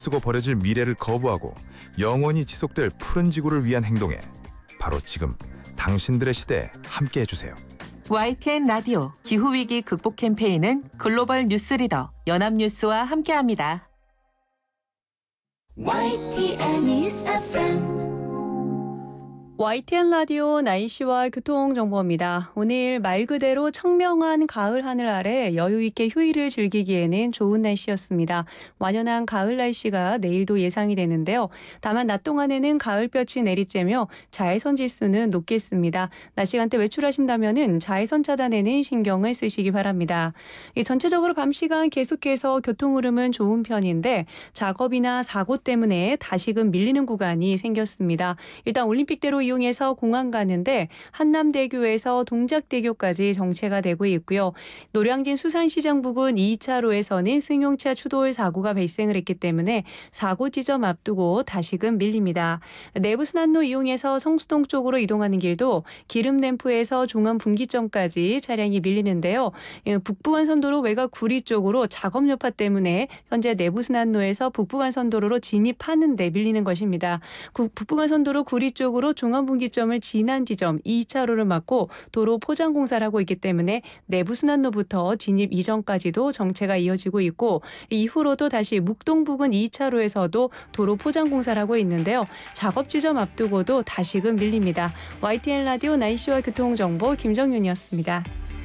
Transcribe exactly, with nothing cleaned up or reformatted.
쓰고 버려질 미래를 거부하고 영원히 지속될 푸른 지구를 위한 행동에 바로 지금 당신들의 시대에 함께 해주세요. 와이티엔 라디오 기후위기 극복 캠페인은 글로벌 뉴스리더 연합뉴스와 함께합니다. 와이티엔 News 에프엠 와이티엔 라디오 날씨와 교통정보입니다. 오늘 말 그대로 청명한 가을 하늘 아래 여유 있게 휴일을 즐기기에는 좋은 날씨였습니다. 완연한 가을 날씨가 내일도 예상이 되는데요. 다만 낮 동안에는 가을볕이 내리쬐며 자외선 지수는 높겠습니다. 낮 시간대 외출하신다면 자외선 차단에는 신경을 쓰시기 바랍니다. 전체적으로 밤 시간 계속해서 교통 흐름은 좋은 편인데 작업이나 사고 때문에 다시금 밀리는 구간이 생겼습니다. 일단 올림픽대로 이용해서 공항 가는데 한남대교에서 동작대교까지 정체가 되고 있고요. 노량진 수산시장 부근 이 차로에서는 승용차 추돌 사고가 발생을 했기 때문에 사고 지점 앞두고 다시금 밀립니다. 내부순환로 이용해서 성수동 쪽으로 이동하는 길도 기름램프에서 종암 분기점까지 차량이 밀리는데요. 북부간선도로 외곽 구리 쪽으로 작업 여파 때문에 현재 내부순환로에서 북부간선도로로 진입하는 데 밀리는 것입니다. 북부간선도로 구리 쪽으로 종암 분기점을 지난 지점 이 차로를 막고 도로 포장 공사를 하고 있기 때문에 내부 순환로부터 진입 이전까지도 정체가 이어지고 있고 이후로도 다시 묵동 부근 이 차로에서도 도로 포장 공사를 하고 있는데요. 작업 지점 앞두고도 다시금 밀립니다. 와이티엔 라디오 날씨와 교통정보 김정윤이었습니다.